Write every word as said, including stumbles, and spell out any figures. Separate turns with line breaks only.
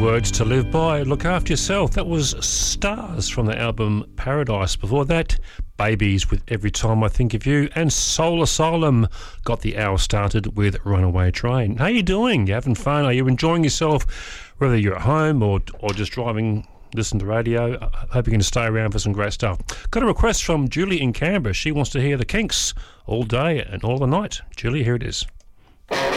words to live by. Look after yourself. That was Stars from the album Paradise. Before that, Babies with Every Time I Think of You. And Soul Asylum got the hour started with Runaway Train. How you doing? You having fun? Are you enjoying yourself? Whether you're at home or, or just driving, listen to radio. I hope you're going to stay around for some great stuff. Got a request from Julie in Canberra. She wants to hear the Kinks all day and all the night. Julie, here it is.